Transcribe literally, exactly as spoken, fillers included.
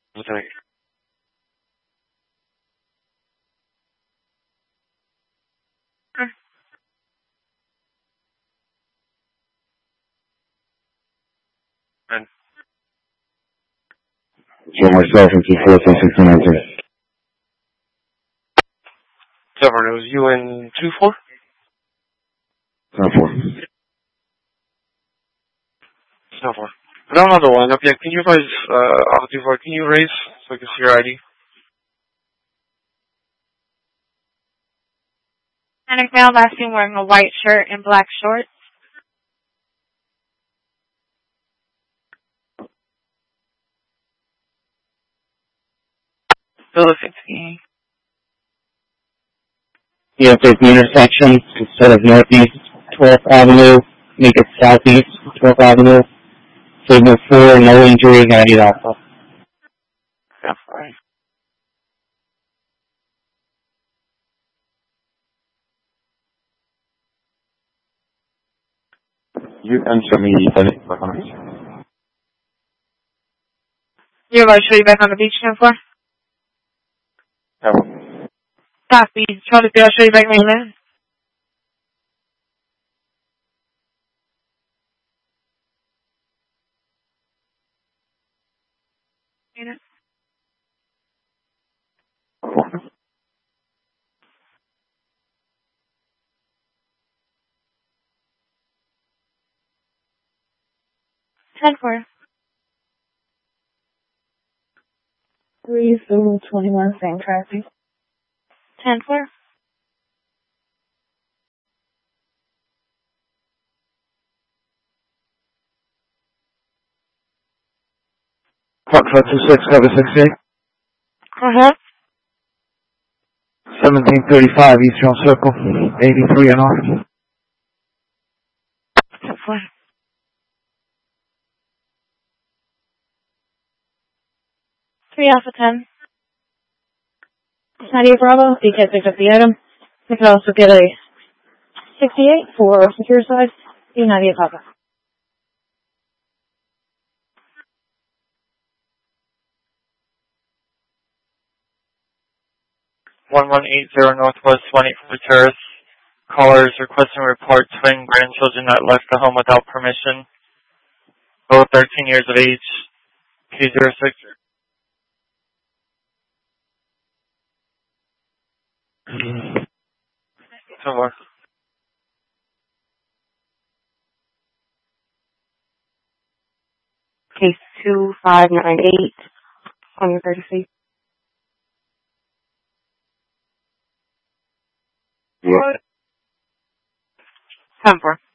Okay. And So myself and two four three six two nine three. Silver, it was you in two four? Ten four. No four. I don't know the lineup yet. Can you guys, uh, I'll do four. Can you raise so I can see your I D? Hispanic male, last seen wearing a white shirt and black shorts. Bill sixteen. Yeah, if there's the intersection, instead of northeast twelfth Avenue, make it southeast twelfth Avenue. Signal four, no injuries, I need alpha. Yeah, fine. You can show me the back on it. You're about to show you back on the beach now for? No. Copy. Try to I'll show you back right now. Ten four. Three Zulu twenty one, same traffic. Ten four. Park five two six, cover sixty-eight. Uh-huh. seventeen thirty-five, Eastern Circle, eighty-three and off. Ten four. Three Alpha ten. Nadia Bravo, D K picked up the item. We could also get a sixty-eight for secure side. D Nadia Papa. one one eight zero Northwest one eighty-four Terrace. Callers requesting report twin grandchildren that left the home without permission. Both thirteen years of age. K zero six. Two more. Case two five nine eight on your courtesy. What? Ten four.